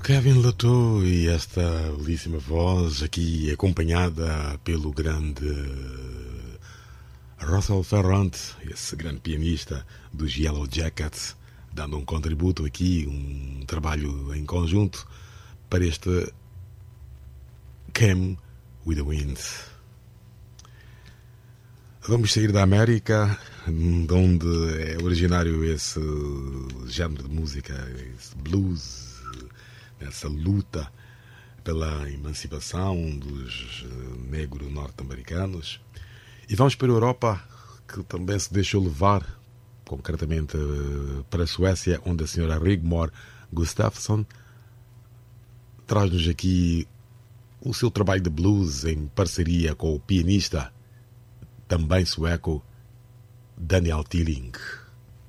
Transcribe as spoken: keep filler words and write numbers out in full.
Kevin Latou e esta belíssima voz aqui acompanhada pelo grande Russell Ferrand, esse grande pianista dos Yellow Jackets, dando um contributo aqui, um trabalho em conjunto para este Came with the Wind. Vamos sair da América, de onde é originário esse género de música, esse blues, essa luta pela emancipação dos negros norte-americanos. E vamos para a Europa, que também se deixou levar, concretamente para a Suécia, onde a senhora Rigmor Gustafsson traz-nos aqui o seu trabalho de blues em parceria com o pianista, também sueco, Daniel Tilling.